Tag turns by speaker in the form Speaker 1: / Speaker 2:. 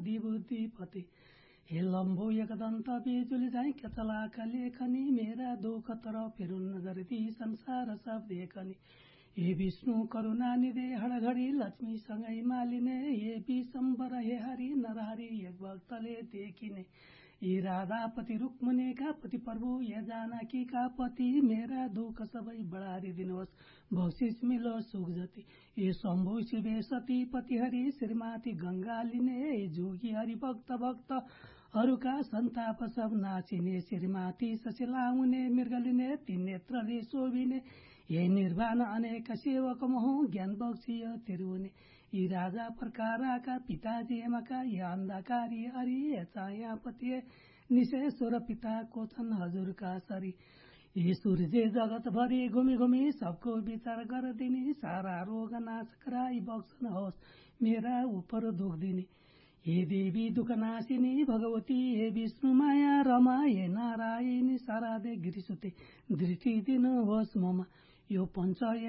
Speaker 1: दिबुद्धिपति हे लम्बो एकदन्त बेजुली जाइ केचलाका लेखनी मेरा दुःख तर फिरुन्न जरती संसार सब देखनी हे विष्णु करुणा निधे हडघडी लक्ष्मीसँगै मालिने हे विशम्बर हे हरि नरहरि एक भक्तले देखिने यी राधापति रुक्मणीका पति प्रभु ये जानकीका पति मेरा दुःख सबै बढारिदिनुहोस् बख्सिस मिलोस् सुख जति ये शम्भु शिवे सती पति हरि श्रीमाती गंगालिने हे जोगी हरि भक्तहरूका सन्ताप सब नाचिने श्रीमाती सशिला हुने मृगलिने तीन नेत्रले शोभिने हे निर्वाण अनेक सेवक महु ज्ञान बक्सियो तिरुने यी राजा प्रकाराका पिताजी हेमका या अन्धकारी हरि छायापति निशेश्वर पिता कोथन हजुरका सरी यी सूर्य जगत भरि घुमी घुमी सबको विचार गरिदिने सारा रोग नाश गराई बक्सन होस् मेरा उपर दुख दिने हे देवी दुखनाशिनी भगवती हे विष्णु माया रमा हे नारायणी शारदे गिरिसुते दृष्टि दिनुहोस् ममा यो पञ्च